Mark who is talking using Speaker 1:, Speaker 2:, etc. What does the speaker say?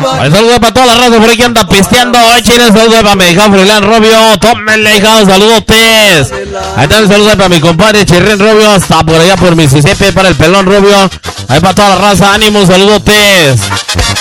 Speaker 1: Un saludo para toda la raza por aquí anda pisteando. Un saludo para mi hija Frilán Rubio. Tómenle, hija, saludotes. Ahí también saludos para mi compadre Chirrín Rubio. Hasta por allá por Mississippi para el pelón Rubio. Ahí para toda la raza, ánimo, saludotes.